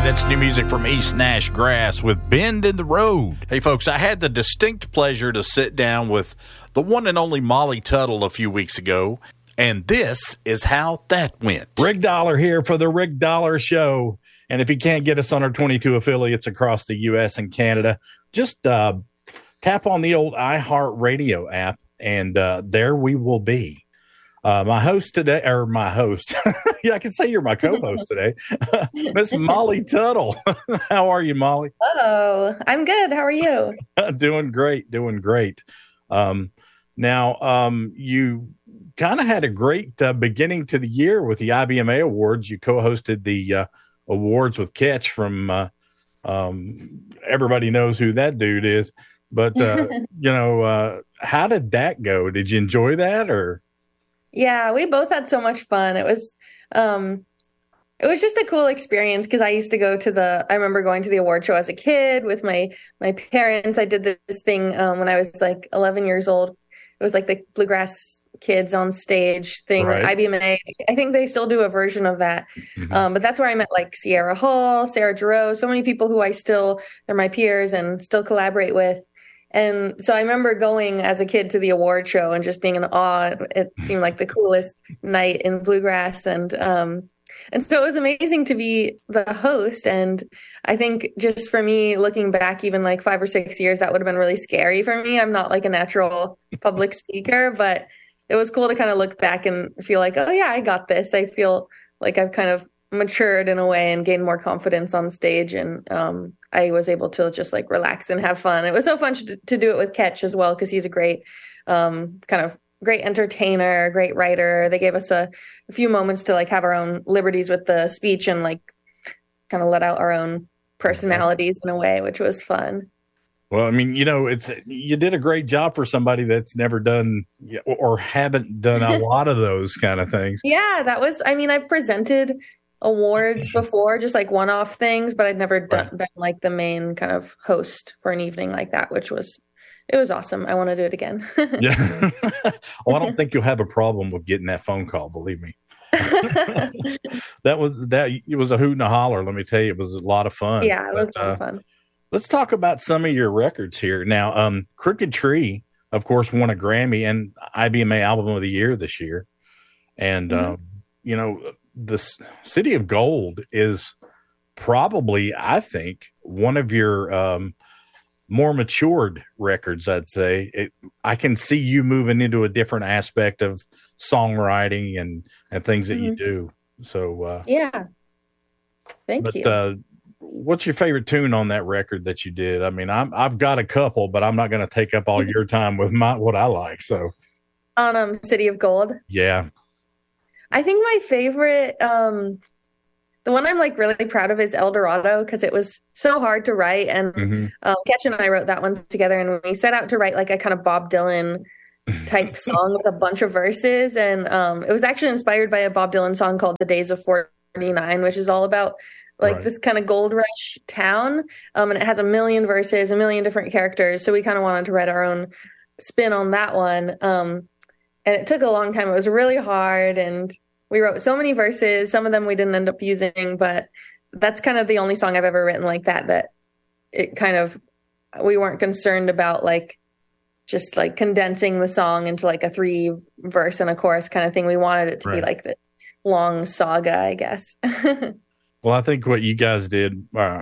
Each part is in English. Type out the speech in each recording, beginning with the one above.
That's new music from East Nash Grass with Bend in the Road. Hey, folks, I had the distinct pleasure to sit down with the one and only Molly Tuttle a few weeks ago, and this is how that went. Rick Dollar here for the Rick Dollar Show. And if you can't get us on our 22 affiliates across the U.S. and Canada, just tap on the old iHeartRadio app, and there we will be. My host today, or my host, yeah, I can say you're my co-host today, Miss Molly Tuttle. How are you, Molly? Hello, I'm good. How are you? Doing great. Now, you kind of had a great beginning to the year with the IBMA Awards. You co-hosted the awards with Ketch from everybody knows who that dude is. But, how did that go? Did you enjoy that or? Yeah, we both had so much fun. It was just a cool experience because I used to I remember going to the award show as a kid with my parents. I did this thing when I was like 11 years old. It was like the Bluegrass Kids on Stage thing, right. IBMA. I think they still do a version of that. Mm-hmm. But that's where I met like Sierra Hull, Sarah Giroux, so many people who they're my peers and still collaborate with. And so I remember going as a kid to the award show and just being in awe. It seemed like the coolest night in bluegrass. And so it was amazing to be the host. And I think just for me, looking back even like 5 or 6 years, that would have been really scary for me. I'm not like a natural public speaker, but it was cool to kind of look back and feel like, oh yeah, I got this. I feel like I've kind of matured in a way and gained more confidence on stage. And I was able to just like relax and have fun. It was so fun to do it with Ketch as well, because he's a great kind of great entertainer, great writer. They gave us a few moments to like have our own liberties with the speech and like kind of let out our own personalities in a way, which was fun. Well, I mean, you did a great job for somebody that's never done or haven't done a lot of those kind of things. Yeah, I've presented awards before, just like one-off things, but I'd never been like the main kind of host for an evening like that, it was awesome. I want to do it again. Yeah. Well, I don't think you'll have a problem with getting that phone call, believe me. It was a hoot and a holler. Let me tell you, it was a lot of fun. Yeah, it was a lot of fun. Let's talk about some of your records here. Now, Crooked Tree, of course, won a Grammy and IBMA Album of the Year this year. And, the City of Gold is probably, I think, one of your more matured records, I'd say. I can see you moving into a different aspect of songwriting and things that you do. So, yeah. Thank you. What's your favorite tune on that record that you did? I mean, I've got a couple, but I'm not going to take up all your time with what I like. So, on City of Gold. Yeah. I think my favorite, the one I'm like really proud of is El Dorado, because it was so hard to write. And Ketch and I wrote that one together, and we set out to write like a kind of Bob Dylan type song with a bunch of verses. And it was actually inspired by a Bob Dylan song called The Days of 49, which is all about like this kind of gold rush town. And it has a million verses, a million different characters. So we kind of wanted to write our own spin on that one. And it took a long time. It was really hard. And we wrote so many verses. Some of them we didn't end up using, but that's kind of the only song I've ever written like that it kind of, we weren't concerned about like, just like condensing the song into like a 3 verse and a chorus kind of thing. We wanted it to be like this long saga, I guess. Well, I think what you guys did,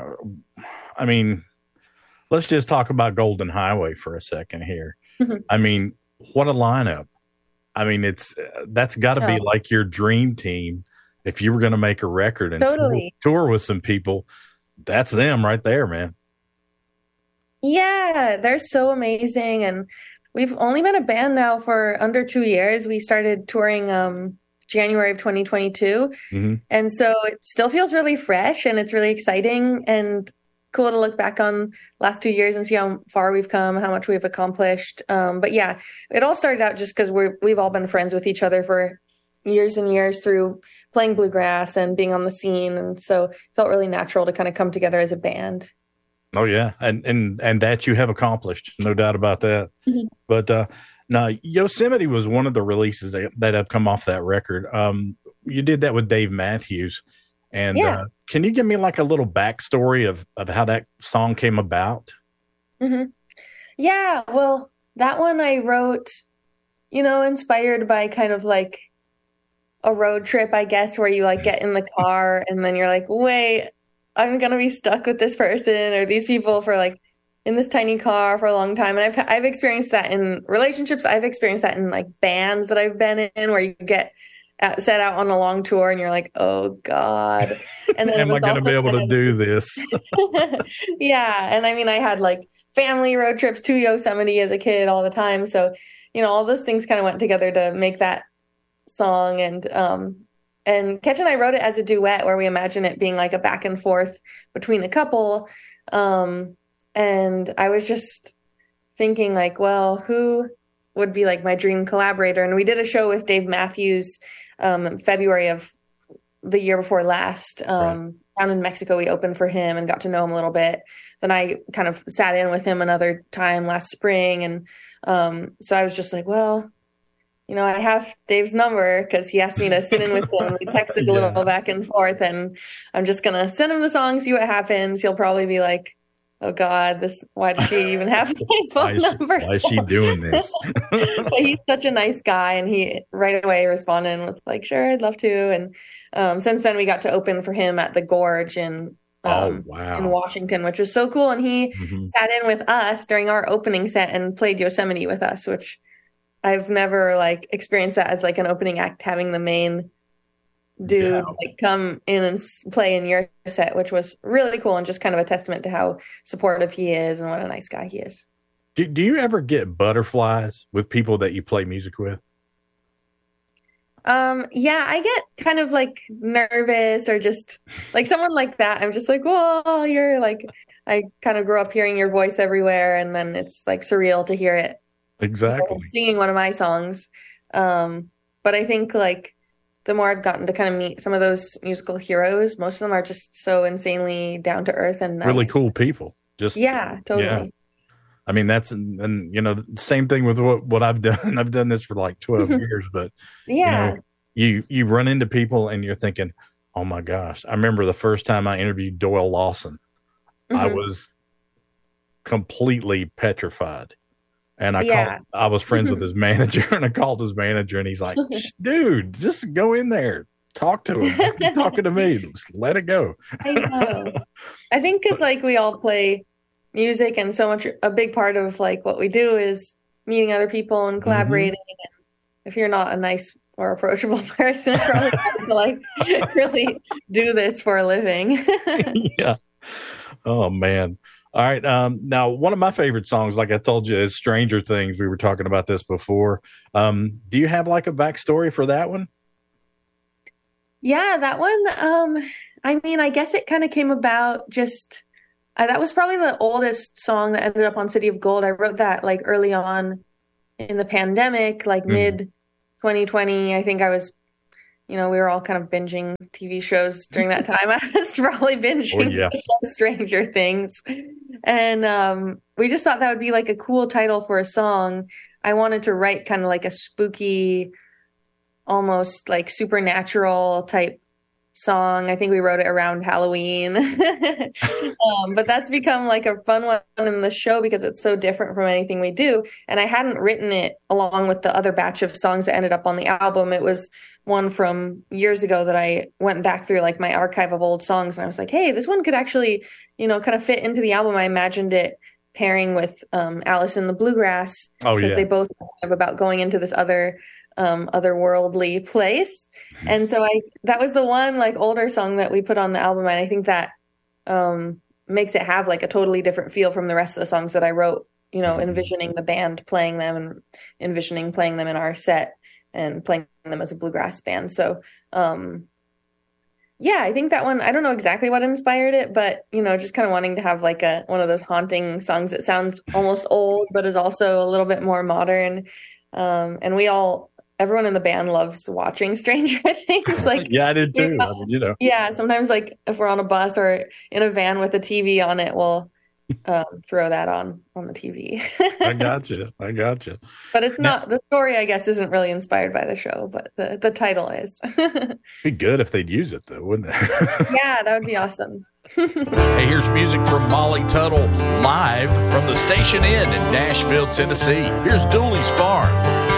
let's just talk about Golden Highway for a second here. Mm-hmm. I mean, what a lineup. I mean, that's got to be like your dream team. If you were going to make a record and tour with some people, that's them right there, man. Yeah, they're so amazing. And we've only been a band now for under 2 years. We started touring January of 2022. Mm-hmm. And so it still feels really fresh, and it's really exciting and cool to look back on last 2 years and see how far we've come, how much we've accomplished. But yeah, it all started out just because we've all been friends with each other for years and years through playing bluegrass and being on the scene. And so it felt really natural to kind of come together as a band. Oh yeah. And that you have accomplished, no doubt about that. Mm-hmm. But, now Yosemite was one of the releases that have come off that record. You did that with Dave Matthews. And Yeah. can you give me like a little backstory of how that song came about? Mm-hmm. Yeah, well, that one I wrote, inspired by kind of like a road trip, I guess, where you like get in the car and then you're like, wait, I'm gonna be stuck with this person or these people for like in this tiny car for a long time. And I've experienced that in relationships. I've experienced that in like bands that I've been in where you get set out on a long tour and you're like, oh God. And then Am I going to be able to do this? Yeah. And I mean, I had like family road trips to Yosemite as a kid all the time. So, all those things kind of went together to make that song. And Ketch and I wrote it as a duet where we imagine it being like a back and forth between a couple. And I was just thinking like, well, who would be like my dream collaborator? And we did a show with Dave Matthews in February of the year before last. Down in Mexico, we opened for him and got to know him a little bit. Then I kind of sat in with him another time last spring. And so I was just like, well, I have Dave's number because he asked me to sit in with him. We texted a little back and forth, and I'm just going to send him the song, see what happens. He'll probably be like, oh God, why does she even have my phone number? Why is she doing this? But he's such a nice guy, and he right away responded and was like, sure, I'd love to. And since then we got to open for him at the Gorge in Washington, which was so cool. And he sat in with us during our opening set and played Yosemite with us, which I've never like experienced that as like an opening act, having the main dude like come in and play in your set, which was really cool and just kind of a testament to how supportive he is and what a nice guy he is. Do you ever get butterflies with people that you play music with? Yeah, I get kind of like nervous or just like someone like that. I'm just like, whoa, you're like, I kind of grew up hearing your voice everywhere, and then it's like surreal to hear it. Exactly. Singing one of my songs. But I think like the more I've gotten to kind of meet some of those musical heroes, most of them are just so insanely down to earth and nice. Really cool people. Totally. Yeah. I mean, that's, and the same thing with what I've done. I've done this for like 12 years, but you run into people and you're thinking, oh my gosh. I remember the first time I interviewed Doyle Lawson, I was completely petrified. And I was friends with his manager, and I called his manager, and he's like, dude, just go in there. Talk to him. He's talking to me. Just let it go. I know. I think it's like we all play music, and so much a big part of like what we do is meeting other people and collaborating. And if you're not a nice or approachable person, it's probably hard to like really do this for a living. Yeah. Oh man. All right. Now, one of my favorite songs, like I told you, is Stranger Things. We were talking about this before. Do you have like a backstory for that one? Yeah, that one. I mean, I guess it kind of came about just, that was probably the oldest song that ended up on City of Gold. I wrote that like early on in the pandemic, like mid 2020. I think I was, we were all kind of binging TV shows during that time. I was probably binging Stranger Things. And we just thought that would be like a cool title for a song. I wanted to write kind of like a spooky, almost like supernatural type song. I think we wrote it around Halloween. But that's become like a fun one in the show because it's so different from anything we do. And I hadn't written it along with the other batch of songs that ended up on the album. It was one from years ago that I went back through like my archive of old songs, and I was like, hey, this one could actually, kind of fit into the album. I imagined it pairing with Alice in the Bluegrass because they both kind of about going into this otherworldly place. And so that was the one like older song that we put on the album, and I think that makes it have like a totally different feel from the rest of the songs that I wrote, envisioning the band playing them and envisioning playing them in our set and playing them as a bluegrass band. So I think that one, I don't know exactly what inspired it, but just kind of wanting to have like one of those haunting songs that sounds almost old but is also a little bit more modern. And everyone in the band loves watching Stranger Things. Like, yeah, I did too. Yeah, sometimes like if we're on a bus or in a van with a TV on it, we'll throw that on the TV. I gotcha. But it's not, the story, I guess, isn't really inspired by the show, but the title is. Be good if they'd use it, though, wouldn't it? Yeah, that would be awesome. Hey, here's music from Molly Tuttle live from the Station Inn in Nashville, Tennessee. Here's Dooley's Farm.